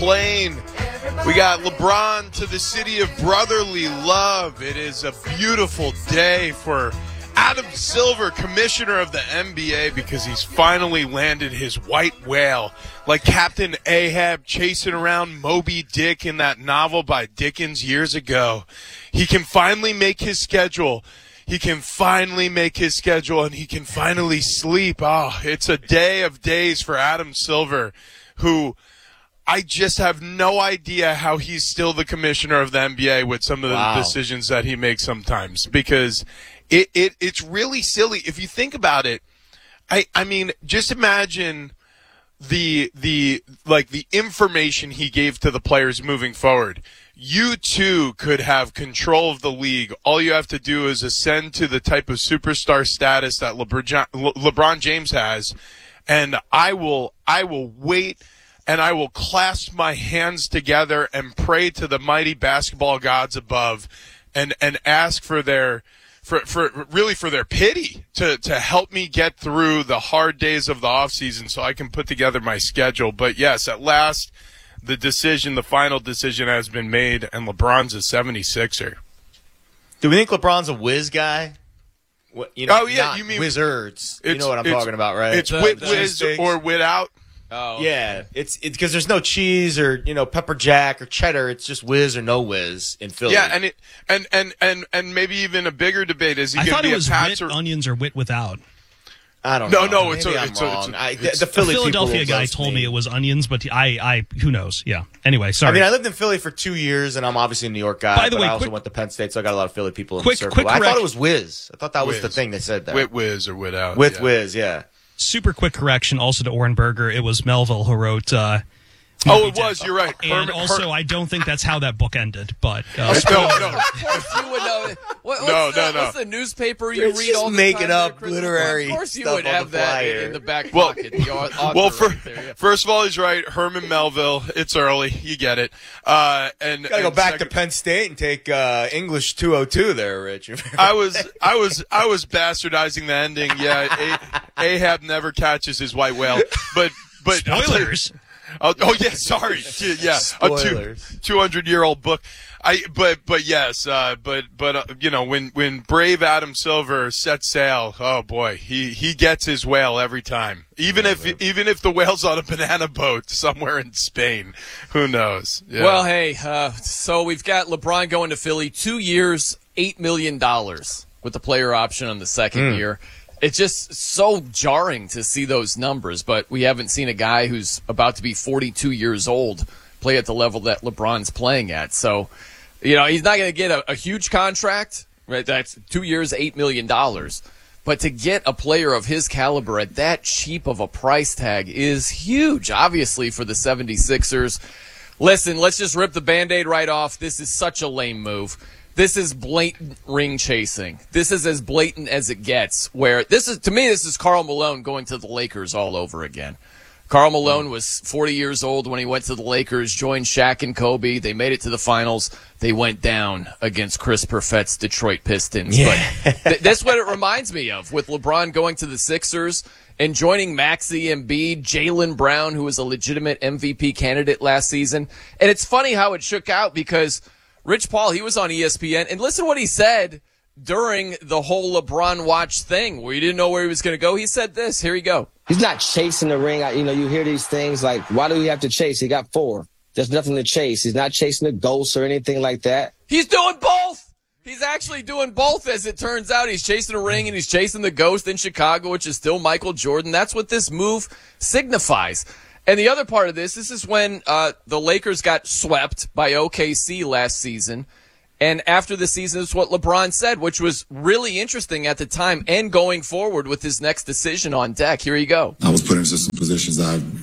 plane. We got LeBron to the city of brotherly love. It is a beautiful day for Adam Silver, commissioner of the NBA, because he's finally landed his white whale, like Captain Ahab chasing around Moby Dick in that novel by Dickens years ago. He can finally make his schedule. And he can finally sleep. Oh, it's a day of days for Adam Silver, who I just have no idea how he's still the commissioner of the NBA with some of the decisions that he makes sometimes, because it's really silly. If you think about it, I mean, just imagine the information he gave to the players moving forward. You too could have control of the league. All you have to do is ascend to the type of superstar status that LeBron James has, and I will wait, and I will clasp my hands together and pray to the mighty basketball gods above, and ask for their pity to help me get through the hard days of the offseason so I can put together my schedule. But yes, at last, the final decision has been made, and LeBron's a 76er. Do we think LeBron's a whiz guy? You mean wizards. You know what I'm talking about, right? It's whiz or without. Oh, yeah. It's because there's no cheese or, pepper jack or cheddar. It's just whiz or no whiz in Philly. Yeah, and maybe even a bigger debate is he going to be a Pats or onions or wit without. I don't know. No, it's wrong. The Philadelphia guy told me it was onions, but I who knows? Yeah. Anyway, sorry. I mean, I lived in Philly for 2 years, and I'm obviously a New York guy. By the way, I also went to Penn State, so I got a lot of Philly people in the circle. I thought it was whiz. I thought that was the thing they said there. With whiz or without. With whiz, yeah. Super quick correction also to Orenberger. It was Melville who wrote it was. You're right. And I don't think that's how that book ended. But no. Of course you would know. What's the newspaper you read all the time? Make it up, literary. Of course you would have that in the back pocket. First of all, he's right. Herman Melville. It's early. You get it. And gotta go back to Penn State and take English 202 there, Rich. I was bastardizing the ending. Yeah, Ahab never catches his white whale. But spoilers. Oh yeah, sorry. Yeah, spoilers. A 200-year-old book. But yes, when brave Adam Silver sets sail, oh boy, he gets his whale every time. Even if the whale's on a banana boat somewhere in Spain, who knows? Yeah. Well, hey, so we've got LeBron going to Philly, 2 years, $8 million with the player option on the second year. It's just so jarring to see those numbers, but we haven't seen a guy who's about to be 42 years old play at the level that LeBron's playing at. So, he's not going to get a huge contract, right? That's 2 years, $8 million. But to get a player of his caliber at that cheap of a price tag is huge, obviously, for the 76ers. Listen, let's just rip the Band-Aid right off. This is such a lame move. This is blatant ring chasing. This is as blatant as it gets. This is Karl Malone going to the Lakers all over again. Karl Malone was 40 years old when he went to the Lakers, joined Shaq and Kobe. They made it to the finals. They went down against Chris Perfett's Detroit Pistons. Yeah. But that's what it reminds me of, with LeBron going to the Sixers and joining Maxey, Embiid, Jaylen Brown, who was a legitimate MVP candidate last season. And it's funny how it shook out, because Rich Paul, he was on ESPN, and listen what he said during the whole LeBron watch thing where you didn't know where he was going to go. He said this. Here you go. He's not chasing the ring. You hear these things like, why do we have to chase? He got 4. There's nothing to chase. He's not chasing the ghost or anything like that. He's doing both. He's actually doing both, as it turns out. He's chasing a ring and he's chasing the ghost in Chicago, which is still Michael Jordan. That's what this move signifies. And the other part of this is when the Lakers got swept by OKC last season. And after the season, this is what LeBron said, which was really interesting at the time and going forward with his next decision on deck. Here you go. I was put into some positions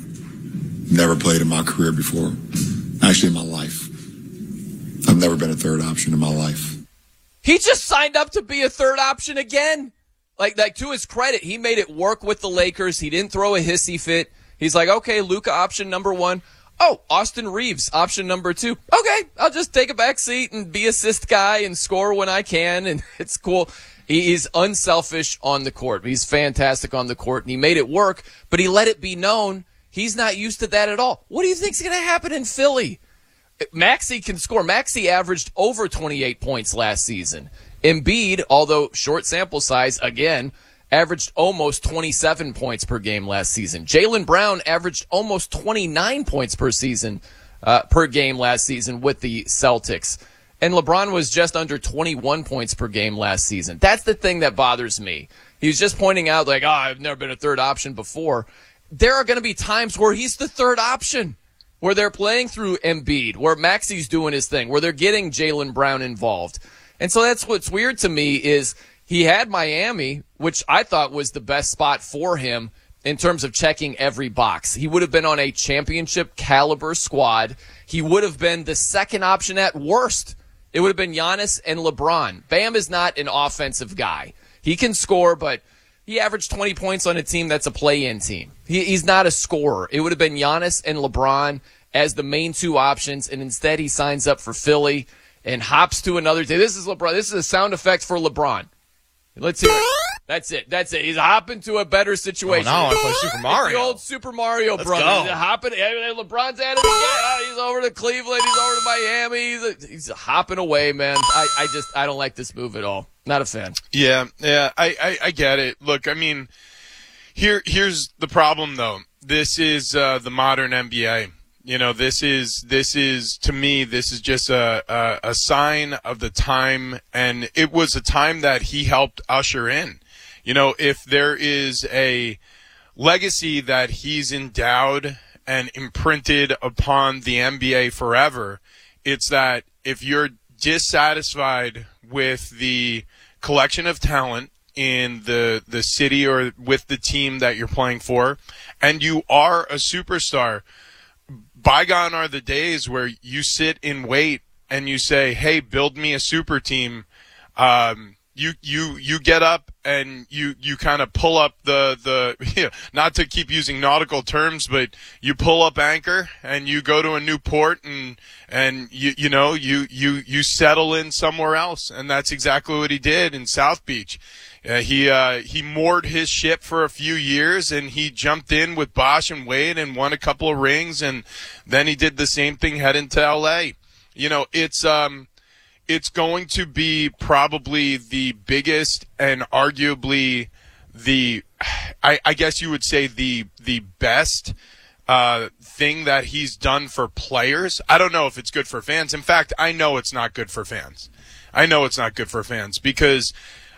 I've never played in my career before, actually in my life. I've never been a third option in my life. He just signed up to be a third option again. Like to his credit, he made it work with the Lakers. He didn't throw a hissy fit. He's like, okay, Luka option number 1. Oh, Austin Reeves option number 2. Okay, I'll just take a back seat and be assist guy and score when I can, and it's cool. He is unselfish on the court. He's fantastic on the court, and he made it work, but he let it be known He's not used to that at all. What do you think's going to happen in Philly? Maxey can score. Maxey averaged over 28 points last season. Embiid, although short sample size, again, averaged almost 27 points per game last season. Jaylen Brown averaged almost 29 points per game last season with the Celtics. And LeBron was just under 21 points per game last season. That's the thing that bothers me. He was just pointing out, like, I've never been a third option before. There are going to be times where he's the third option, where they're playing through Embiid, where Maxey's doing his thing, where they're getting Jaylen Brown involved. And so that's what's weird to me is he had Miami, which I thought was the best spot for him in terms of checking every box. He would have been on a championship caliber squad. He would have been the second option at worst. It would have been Giannis and LeBron. Bam is not an offensive guy. He can score, but he averaged 20 points on a team that's a play-in team. He's not a scorer. It would have been Giannis and LeBron as the main two options, and instead he signs up for Philly and hops to another team. This is LeBron. This is a sound effect for LeBron. Let's hear it. That's it. He's hopping to a better situation. Oh, now I play Super Mario. The old Super Mario Let's brother. go. He's hopping. LeBron's at it again. He's over to Cleveland. He's over to Miami. He's hopping away, man. I don't like this move at all. Not a fan. Yeah, I get it. Look, I mean, here's the problem, though. This is the modern NBA. You know, this is to me, this is just a sign of the time, and it was a time that he helped usher in. You know, if there is a legacy that he's endowed and imprinted upon the NBA forever, it's that if you're dissatisfied with the collection of talent in the city or with the team that you're playing for, and you are a superstar, bygone are the days where you sit and wait and you say, hey, build me a super team. You get up and you kind of pull up the not to keep using nautical terms, but you pull up anchor and you go to a new port and you settle in somewhere else. And that's exactly what he did in South Beach. He moored his ship for a few years, and he jumped in with Bosh and Wade and won a couple of rings, and then he did the same thing heading to L.A. You know, it's going to be probably the biggest and arguably I guess you would say the best thing that he's done for players. I don't know if it's good for fans. In fact, I know it's not good for fans. Because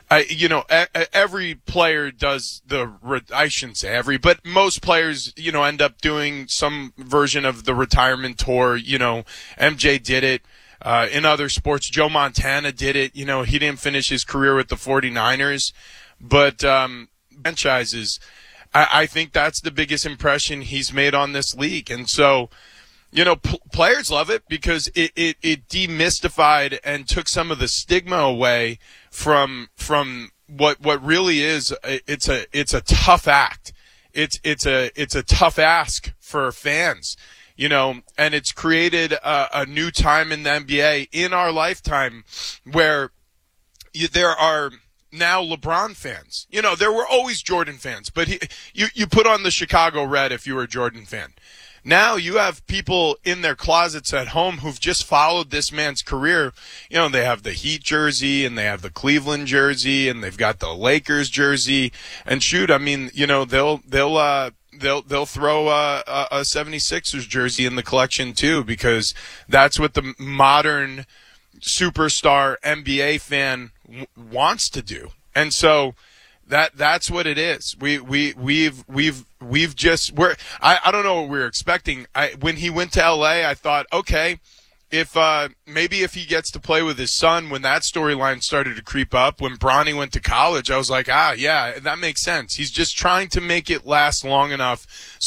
every player does I shouldn't say every, but most players, end up doing some version of the retirement tour. MJ did it. In other sports, Joe Montana did it. He didn't finish his career with the 49ers, but franchises, I think that's the biggest impression he's made on this league. And so, players love it because it demystified and took some of the stigma away from what really is. It's a tough act. It's a tough ask for fans. And it's created a new time in the NBA in our lifetime where there are now LeBron fans. There were always Jordan fans, but you put on the Chicago Red if you were a Jordan fan. Now you have people in their closets at home who've just followed this man's career. They have the Heat jersey and they have the Cleveland jersey and they've got the Lakers jersey. And shoot, I mean, they'll throw a 76ers jersey in the collection too, because that's what the modern superstar NBA fan wants to do. And so that's what it is. We've just I don't know what we were expecting. When he went to LA, I thought, okay, if he gets to play with his son, when that storyline started to creep up, when Bronny went to college, I was like, yeah, that makes sense. He's just trying to make it last long enough so